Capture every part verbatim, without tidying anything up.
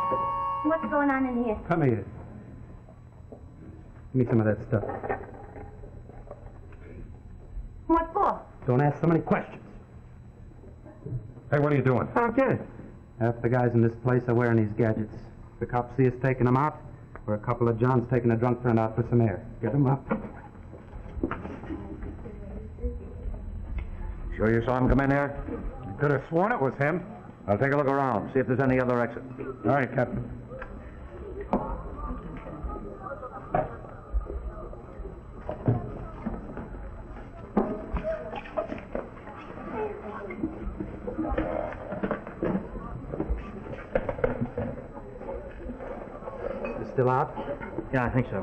What's going on in here? Come here. Give me some of that stuff. What for? Don't ask so many questions. Hey, what are you doing? Okay. Half the guys in this place are wearing these gadgets. The cops see us taking them out, or a couple of Johns taking a drunk friend out for some air. Get them up. Sure you saw him come in here? Could have sworn it was him. I'll take a look around, see if there's any other exit. All right, Captain. You still out? Yeah, I think so.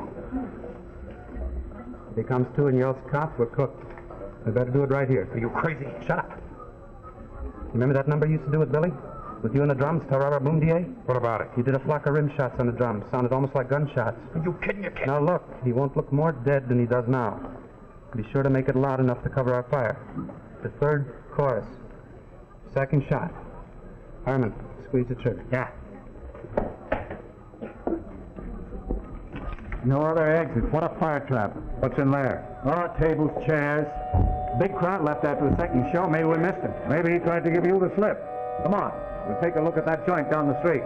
If he comes to and yells cops, we're cooked. We better do it right here. Are you crazy? Shut up. Remember that number you used to do with Billy? With you and the drums, Tarara Boom D A? What about it? He did a flock of rim shots on the drums. Sounded almost like gunshots. Are you kidding? You can't. Now look, he won't look more dead than he does now. Be sure to make it loud enough to cover our fire. The third chorus. Second shot. Harmon, squeeze the trigger. Yeah. No other exit. What a fire trap. What's in there? Oh, tables, chairs. Big crowd left after the second show. Maybe we missed him. Maybe he tried to give you the slip. Come on, we'll take a look at that joint down the street.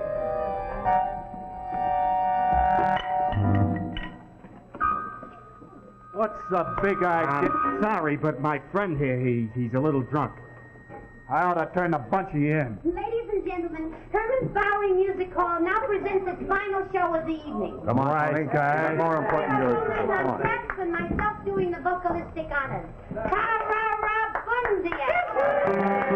What's the big idea? I'm sorry, but my friend here, he, he's a little drunk. I ought to turn a bunch of you in. Ladies and gentlemen, Herman's Bowery Music Hall now presents its final show of the evening. Come on, Right, Tony. guys. More important news. Herman Come on on. sax and myself doing the vocalistic honors. Tara